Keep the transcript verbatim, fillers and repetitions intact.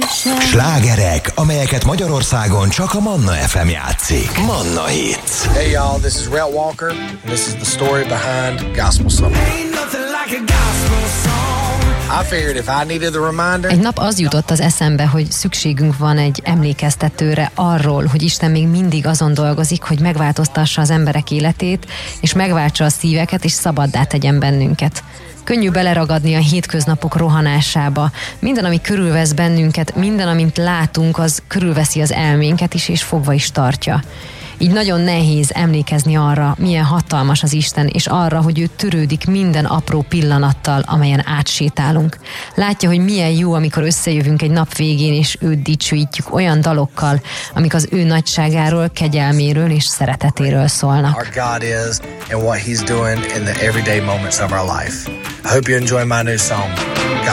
Slágerek, amelyeket Magyarországon csak a Manna ef em játszik. Manna Hits. Hey y'all, this is Rhett Walker, and this is the story behind Gospel Song. I figured if I needed the reminder... Egy nap az jutott az eszembe, hogy szükségünk van egy emlékeztetőre arról, hogy Isten még mindig azon dolgozik, hogy megváltoztassa az emberek életét, és megváltsa a szíveket, és szabaddá tegyen bennünket. Könnyű beleragadni a hétköznapok rohanásába. Minden, ami körülvesz bennünket, minden, amit látunk, az körülveszi az elménket is, és fogva is tartja. Így nagyon nehéz emlékezni arra, milyen hatalmas az Isten, és arra, hogy ő törődik minden apró pillanattal, amelyen átsétálunk. Látja, hogy milyen jó, amikor összejövünk egy nap végén, és őt dicsőítjük olyan dalokkal, amik az ő nagyságáról, kegyelméről és szeretetéről szólnak. Our God is and what he's doing in the everyday moments of our life. I hope you enjoy my new song.